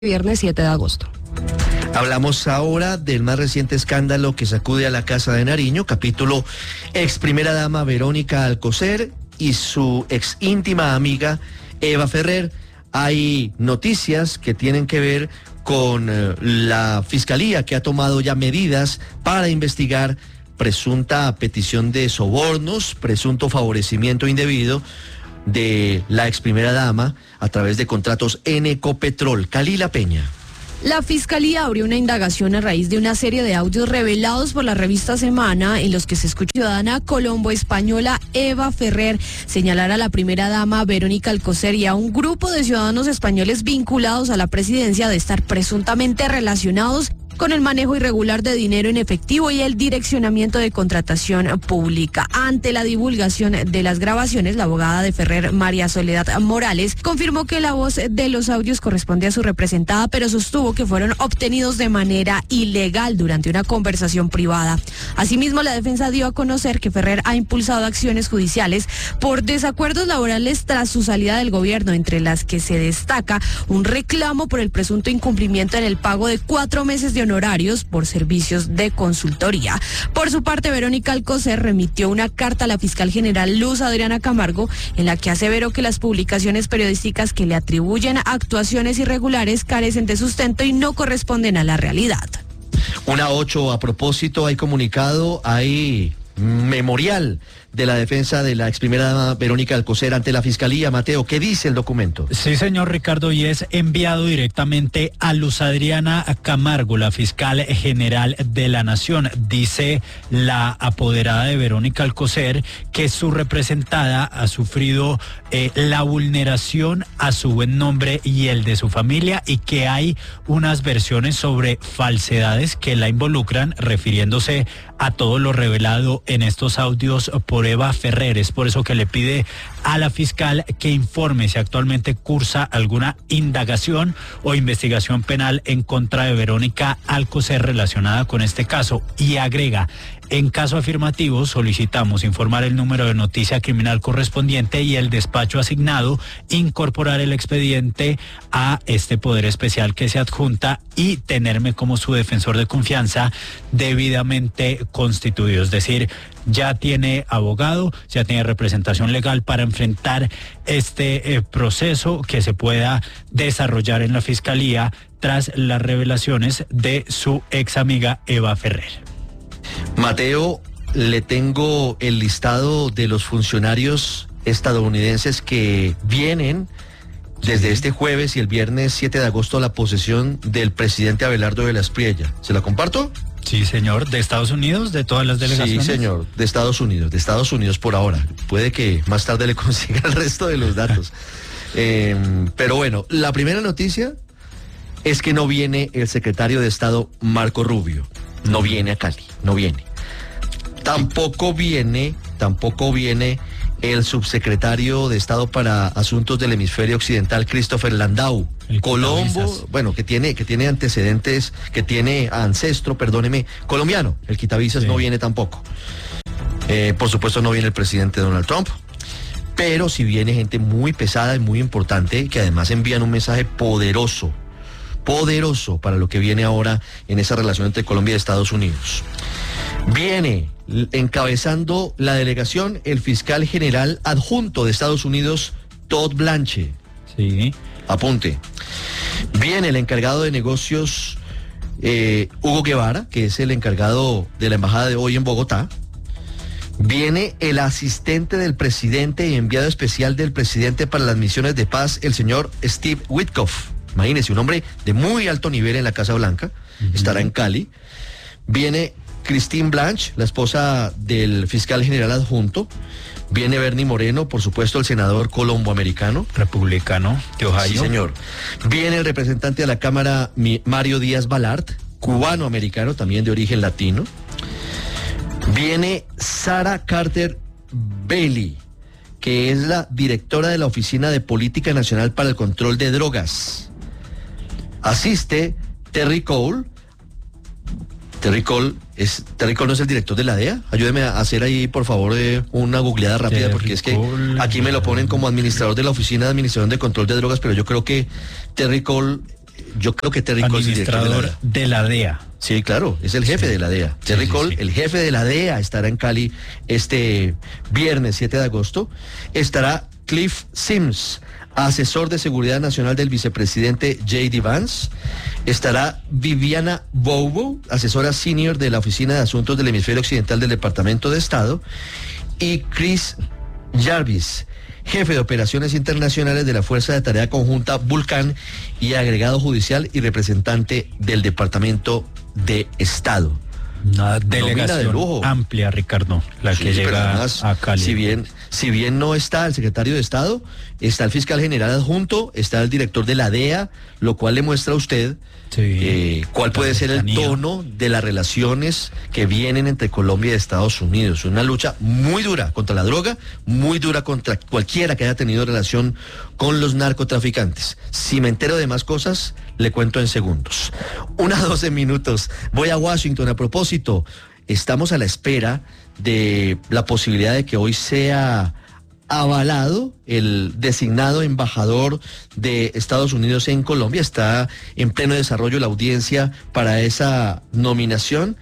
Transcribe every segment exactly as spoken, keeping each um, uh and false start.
Viernes siete de agosto. Hablamos ahora del más reciente escándalo que sacude a la Casa de Nariño, capítulo ex primera dama Verónica Alcocer y su ex íntima amiga Eva Ferrer. Hay noticias que tienen que ver con eh, la Fiscalía, que ha tomado ya medidas para investigar presunta petición de sobornos, presunto favorecimiento indebido de la ex primera dama a través de contratos en Ecopetrol. Kalila Peña. La Fiscalía abrió una indagación a raíz de una serie de audios revelados por la revista Semana en los que se escucha a la ciudadana colombo-española Eva Ferrer señalar a la primera dama Verónica Alcocer y a un grupo de ciudadanos españoles vinculados a la presidencia de estar presuntamente relacionados con el manejo irregular de dinero en efectivo y el direccionamiento de contratación pública. Ante la divulgación de las grabaciones, la abogada de Ferrer, María Soledad Morales, confirmó que la voz de los audios corresponde a su representada, pero sostuvo que fueron obtenidos de manera ilegal durante una conversación privada. Asimismo, la defensa dio a conocer que Ferrer ha impulsado acciones judiciales por desacuerdos laborales tras su salida del gobierno, entre las que se destaca un reclamo por el presunto incumplimiento en el pago de cuatro meses de honorarios por servicios de consultoría. Por su parte, Verónica Alcocer remitió una carta a la fiscal general Luz Adriana Camargo en la que aseveró que las publicaciones periodísticas que le atribuyen actuaciones irregulares carecen de sustento y no corresponden a la realidad. Una ocho, a propósito, hay comunicado, hay memorial de la defensa de la ex primera dama Verónica Alcocer ante la Fiscalía. Mateo, ¿qué dice el documento? Sí, señor Ricardo, y es enviado directamente a Luz Adriana Camargo, la fiscal general de la Nación. Dice la apoderada de Verónica Alcocer que su representada ha sufrido eh, la vulneración a su buen nombre y el de su familia, y que hay unas versiones sobre falsedades que la involucran, refiriéndose a todo lo revelado en estos audios por Eva Ferrer. Es por eso que le pide a la fiscal que informe si actualmente cursa alguna indagación o investigación penal en contra de Verónica Alcocer relacionada con este caso, y agrega: en caso afirmativo, solicitamos informar el número de noticia criminal correspondiente y el despacho asignado, incorporar el expediente a este poder especial que se adjunta y tenerme como su defensor de confianza debidamente constituido. Es decir, ya tiene abogado, ya tiene representación legal para enfrentar este eh, proceso que se pueda desarrollar en la Fiscalía tras las revelaciones de su ex amiga Eva Ferrer. Mateo, le tengo el listado de los funcionarios estadounidenses que vienen desde este jueves y el viernes siete de agosto a la posesión del presidente Abelardo de la Espriella. ¿Se la comparto? Sí, señor. ¿De Estados Unidos? ¿De todas las delegaciones? Sí, señor. De Estados Unidos. De Estados Unidos por ahora. Puede que más tarde le consiga el resto de los datos. eh, pero bueno, la primera noticia es que no viene el secretario de Estado Marco Rubio. No viene a Cali. No viene. Tampoco viene, tampoco viene el subsecretario de Estado para Asuntos del Hemisferio Occidental, Christopher Landau. El Colombo, Quitavizas. bueno, que tiene, que tiene antecedentes, que tiene ancestro, perdóneme, colombiano. El Quitavizas sí. No viene tampoco. Eh, por supuesto no viene el presidente Donald Trump, pero sí viene gente muy pesada y muy importante, que además envían un mensaje poderoso, poderoso para lo que viene ahora en esa relación entre Colombia y Estados Unidos. Viene encabezando la delegación el fiscal general adjunto de Estados Unidos, Todd Blanche. Sí. Apunte. Viene el encargado de negocios, eh, Hugo Guevara, que es el encargado de la embajada de hoy en Bogotá. Viene el asistente del presidente y enviado especial del presidente para las misiones de paz, el señor Steve Witkoff. Imagínese, un hombre de muy alto nivel en la Casa Blanca. Uh-huh. Estará en Cali. Viene Christine Blanche, la esposa del fiscal general adjunto. Viene Bernie Moreno, por supuesto, el senador colomboamericano. Republicano de Ohio. Sí, señor. Viene el representante de la Cámara, Mario Díaz Balart, cubano-americano, también de origen latino. Viene Sarah Carter Bailey, que es la directora de la Oficina de Política Nacional para el Control de Drogas. Asiste Terry Cole. Terry Cole, es, Terry Cole no es el director de la D E A. Ayúdeme a hacer ahí, por favor, eh, una googleada rápida, Terry porque es que Cole, aquí me lo ponen como administrador de la Oficina de Administración de Control de Drogas, pero yo creo que Terry Cole yo creo que Terry Cole es administrador de la D E A. Sí, claro, es el jefe sí. de la D E A. Sí, Terry sí, Cole, sí. el jefe de la D E A, estará en Cali este viernes siete de agosto. Estará Cliff Sims, asesor de seguridad nacional del vicepresidente J D Vance. Estará Viviana Bobo, asesora senior de la Oficina de Asuntos del Hemisferio Occidental del Departamento de Estado. Y Chris Jarvis, jefe de operaciones internacionales de la Fuerza de Tarea Conjunta Vulcán y agregado judicial y representante del Departamento de Estado. Una de delegación lujo. amplia, Ricardo, la Sí, que pero llega además, a Cali. Si bien, si bien no está el secretario de Estado, está el fiscal general adjunto, está el director de la D E A, lo cual le muestra a usted Sí, eh, cuál puede ser el cercanía. tono de las relaciones que vienen entre Colombia y Estados Unidos. Una lucha muy dura contra la droga, muy dura contra cualquiera que haya tenido relación con los narcotraficantes. Si me entero de más cosas, le cuento en segundos. Una doce minutos. Voy a Washington. A propósito, estamos a la espera de la posibilidad de que hoy sea avalado el designado embajador de Estados Unidos en Colombia. Está en pleno desarrollo la audiencia para esa nominación.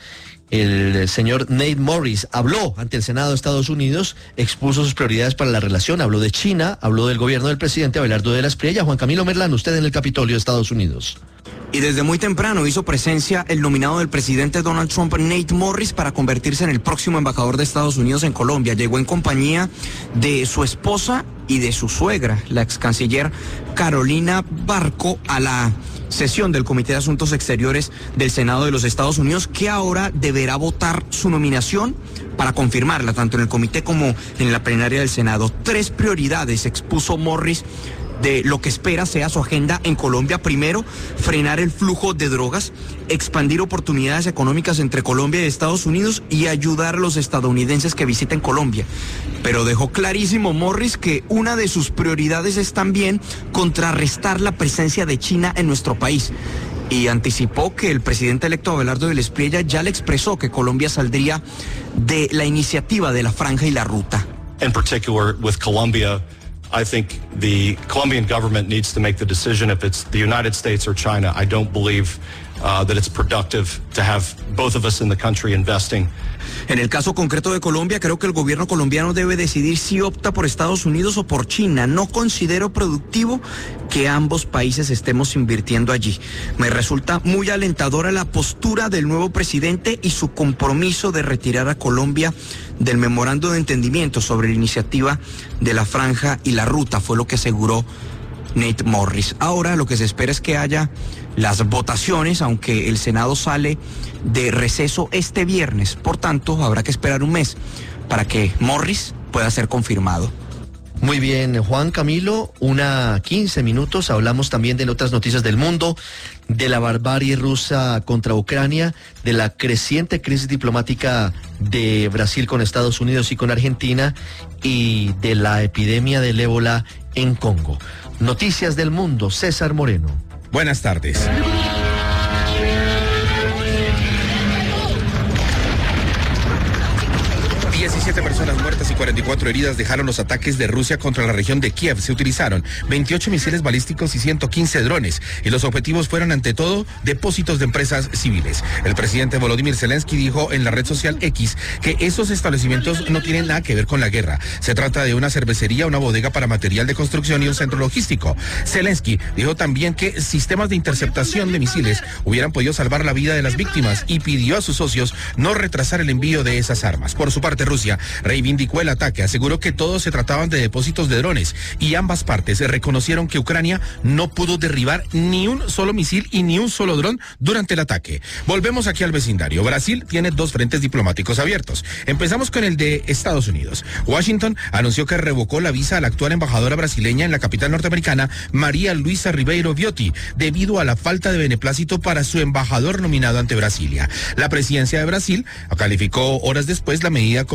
El señor Nate Morris habló ante el Senado de Estados Unidos, expuso sus prioridades para la relación, habló de China, habló del gobierno del presidente Abelardo de la Espriella. Juan Camilo Merlán, usted en el Capitolio de Estados Unidos. Y desde muy temprano hizo presencia el nominado del presidente Donald Trump, Nate Morris, para convertirse en el próximo embajador de Estados Unidos en Colombia. Llegó en compañía de su esposa y de su suegra, la ex canciller Carolina Barco, a la sesión del Comité de Asuntos Exteriores del Senado de los Estados Unidos, que ahora deberá votar su nominación para confirmarla, tanto en el comité como en la plenaria del Senado. Tres prioridades expuso Morris de lo que espera sea su agenda en Colombia. Primero, frenar el flujo de drogas, expandir oportunidades económicas entre Colombia y Estados Unidos y ayudar a los estadounidenses que visiten Colombia. Pero dejó clarísimo Morris que una de sus prioridades es también contrarrestar la presencia de China en nuestro país. Y anticipó que el presidente electo Abelardo de la Espriella ya le expresó que Colombia saldría de la iniciativa de la Franja y la Ruta. In particular with Colombia, I think the Colombian government needs to make the decision if it's the United States or China. I don't believe uh, that it's productive to have both of us in the country investing. En el caso concreto de Colombia, creo que el gobierno colombiano debe decidir si opta por Estados Unidos o por China. No considero productivo que ambos países estemos invirtiendo allí. Me resulta muy alentadora la postura del nuevo presidente y su compromiso de retirar a Colombia del memorando de entendimiento sobre la iniciativa de la Franja y la Ruta, fue lo que aseguró Nate Morris. Ahora lo que se espera es que haya las votaciones, aunque el Senado sale de receso este viernes. Por tanto, habrá que esperar un mes para que Morris pueda ser confirmado. Muy bien, Juan Camilo, una quince minutos. Hablamos también de otras noticias del mundo, de la barbarie rusa contra Ucrania, de la creciente crisis diplomática de Brasil con Estados Unidos y con Argentina y de la epidemia del ébola en Congo. Noticias del mundo, César Moreno. Buenas tardes. diecisiete personas muertas y cuarenta y cuatro heridas dejaron los ataques de Rusia contra la región de Kiev. Se utilizaron veintiocho misiles balísticos y ciento quince drones, y los objetivos fueron ante todo depósitos de empresas civiles. El presidente Volodymyr Zelensky dijo en la red social X que esos establecimientos no tienen nada que ver con la guerra. Se trata de una cervecería, una bodega para material de construcción y un centro logístico. Zelensky dijo también que sistemas de interceptación de misiles hubieran podido salvar la vida de las víctimas y pidió a sus socios no retrasar el envío de esas armas. Por su parte, Rusia reivindicó el ataque, aseguró que todos se trataban de depósitos de drones y ambas partes reconocieron que Ucrania no pudo derribar ni un solo misil y ni un solo dron durante el ataque. Volvemos aquí al vecindario. Brasil tiene dos frentes diplomáticos abiertos. Empezamos con el de Estados Unidos. Washington anunció que revocó la visa a la actual embajadora brasileña en la capital norteamericana, María Luisa Ribeiro Viotti, debido a la falta de beneplácito para su embajador nominado ante Brasilia. La presidencia de Brasil calificó horas después la medida como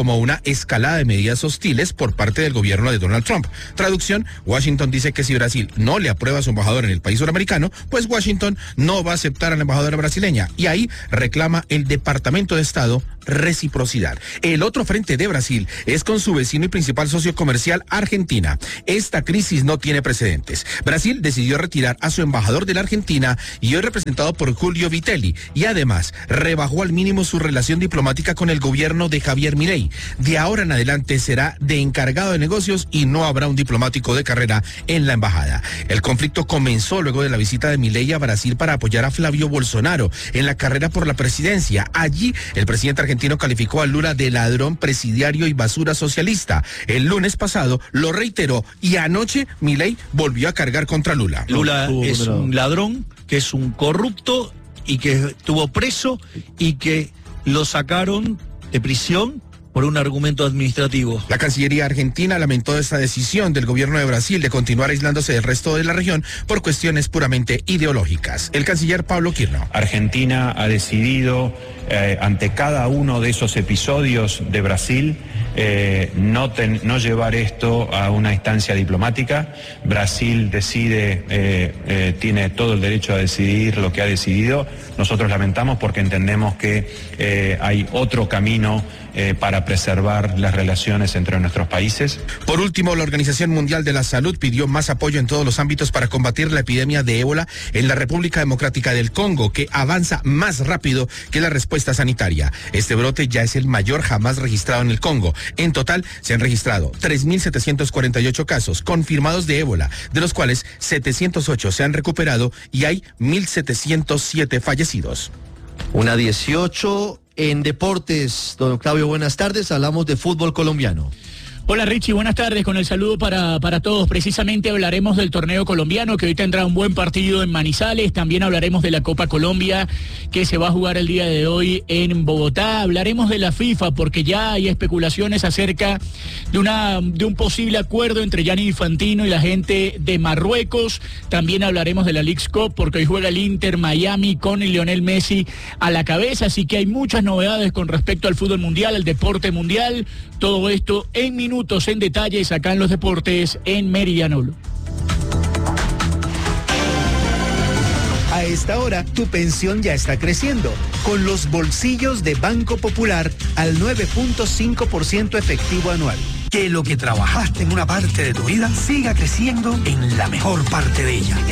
como una escalada de medidas hostiles por parte del gobierno de Donald Trump. Traducción, Washington dice que si Brasil no le aprueba a su embajador en el país suramericano, pues Washington no va a aceptar a la embajadora brasileña y ahí reclama el Departamento de Estado reciprocidad. El otro frente de Brasil es con su vecino y principal socio comercial, Argentina. Esta crisis no tiene precedentes. Brasil decidió retirar a su embajador de la Argentina y hoy representado por Julio Vitelli, y además rebajó al mínimo su relación diplomática con el gobierno de Javier Milei. De ahora en adelante será de encargado de negocios y no habrá un diplomático de carrera en la embajada. El conflicto comenzó luego de la visita de Milei a Brasil para apoyar a Flavio Bolsonaro en la carrera por la presidencia. Allí el presidente argentino argentino calificó a Lula de ladrón presidiario y basura socialista. El lunes pasado lo reiteró y anoche Milei volvió a cargar contra Lula. Lula es un ladrón, que es un corrupto y que estuvo preso y que lo sacaron de prisión por un argumento administrativo. La Cancillería argentina lamentó esta decisión del gobierno de Brasil de continuar aislándose del resto de la región por cuestiones puramente ideológicas. El canciller Pablo Quirno. Argentina ha decidido, eh, ante cada uno de esos episodios de Brasil, eh, no, ten, no llevar esto a una instancia diplomática. Brasil decide, eh, eh, tiene todo el derecho a decidir lo que ha decidido. Nosotros lamentamos porque entendemos que eh, hay otro camino Eh, para preservar las relaciones entre nuestros países. Por último, la Organización Mundial de la Salud pidió más apoyo en todos los ámbitos para combatir la epidemia de ébola en la República Democrática del Congo, que avanza más rápido que la respuesta sanitaria. Este brote ya es el mayor jamás registrado en el Congo. En total, se han registrado tres mil setecientos cuarenta y ocho casos confirmados de ébola, de los cuales setecientos ocho se han recuperado y hay mil setecientos siete fallecidos. Una dieciocho en deportes. Don Octavio, buenas tardes. Hablamos de fútbol colombiano. Hola Richie, buenas tardes, con el saludo para, para todos. Precisamente hablaremos del torneo colombiano que hoy tendrá un buen partido en Manizales, también hablaremos de la Copa Colombia que se va a jugar el día de hoy en Bogotá, hablaremos de la FIFA porque ya hay especulaciones acerca de, una, de un posible acuerdo entre Gianni Infantino y la gente de Marruecos, también hablaremos de la Leagues Cup porque hoy juega el Inter Miami con Lionel Messi a la cabeza, así que hay muchas novedades con respecto al fútbol mundial, al deporte mundial, todo esto en minutos. Minutos en detalles acá en los deportes en Meridiano. A esta hora, tu pensión ya está creciendo, con los bolsillos de Banco Popular al nueve punto cinco por ciento efectivo anual. Que lo que trabajaste en una parte de tu vida siga creciendo en la mejor parte de ella.